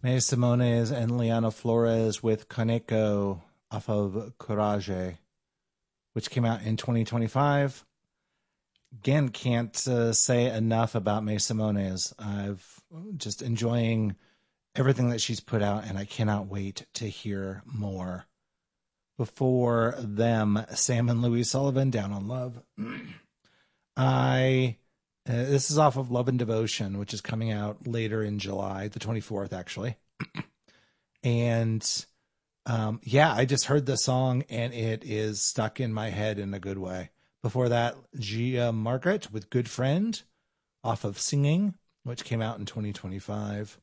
May Simones and Liana Flores with Kaneko off of Courage, which came out in 2025. Again, can't say enough about May Simones. I've just enjoying everything that she's put out, and I cannot wait to hear more. Before them, Sam and Louise Sullivan, Down on Love. This is off of Love and Devotion, which is coming out later in July, the 24th, actually. And I just heard the song, and it is stuck in my head in a good way. Before that, Gia Margaret with Good Friend off of Singing, which came out in 2025.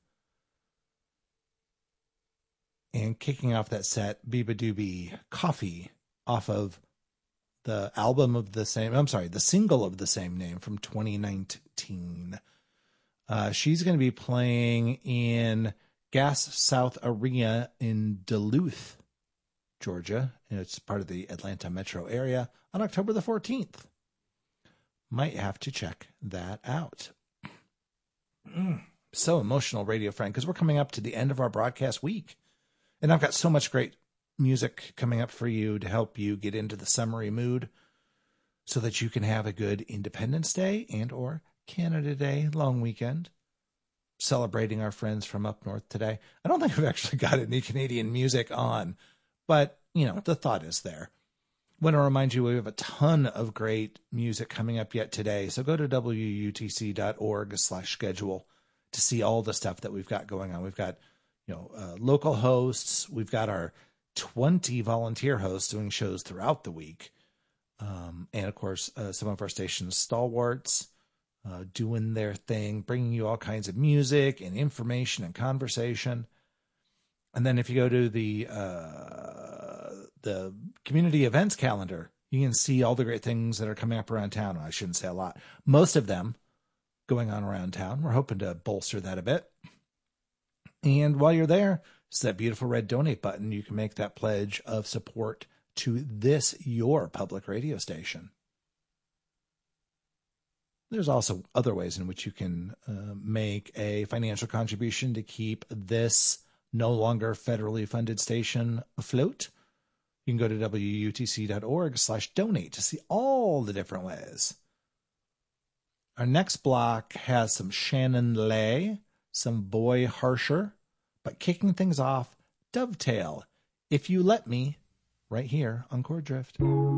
And kicking off that set, Biba Doobie, Coffee off of the single of the same name from 2019. She's going to be playing in Gas South Arena in Duluth, Georgia. And it's part of the Atlanta metro area on October the 14th. Might have to check that out. So emotional, radio friend, because we're coming up to the end of our broadcast week. And I've got so much great music coming up for you to help you get into the summery mood so that you can have a good Independence Day and or Canada Day long weekend. Celebrating our friends from up north today. I don't think we've actually got any Canadian music on, but, the thought is there. I want to remind you we have a ton of great music coming up yet today, so go to wutc.org/schedule to see all the stuff that we've got going on. We've got local hosts. We've got our 20 volunteer hosts doing shows throughout the week. And of course, some of our station's stalwarts doing their thing, bringing you all kinds of music and information and conversation. And then if you go to the community events calendar, you can see all the great things that are coming up around town. I shouldn't say a lot. Most of them going on around town. We're hoping to bolster that a bit. And while you're there, it's that beautiful red donate button. You can make that pledge of support to this, your public radio station. There's also other ways in which you can make a financial contribution to keep this no longer federally funded station afloat. You can go to wutc.org/donate to see all the different ways. Our next block has some Shannon Lay, some Boy Harsher, but kicking things off, Dovetail, If You Let Me, right here on Chord Drift.